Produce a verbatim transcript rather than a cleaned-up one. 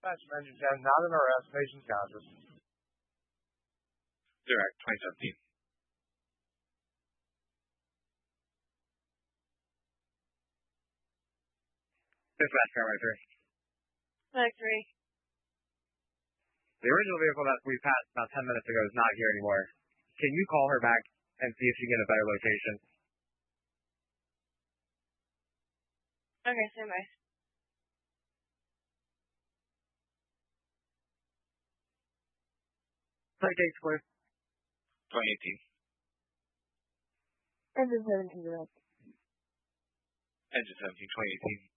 Dispatch from engine ten, not an arrest, patient's conscious. Direct, twenty seventeen. Dispatch, Paramedic three. Paramedic three. The original vehicle that we passed about ten minutes ago is not here anymore. Can you call her back and see if she can get a better location? Okay, stand by. Plate date's clear. twenty eighteen. Engine seventeen, direct. Engine seventeen, twenty eighteen.